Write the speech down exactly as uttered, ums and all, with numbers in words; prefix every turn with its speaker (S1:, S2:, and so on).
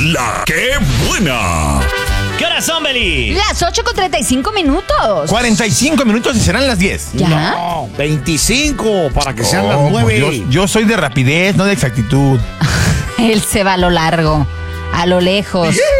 S1: La ¡Qué buena!
S2: ¿Qué horas son, Beli?
S3: Las ocho con treinta y cinco minutos.
S4: cuarenta y cinco minutos y serán las diez.
S3: ¿Ya?
S5: No, veinticinco para que sean las
S4: Oh,
S5: nueve.
S4: pues yo, yo soy de rapidez, no de exactitud.
S3: Él se va a lo largo, a lo lejos.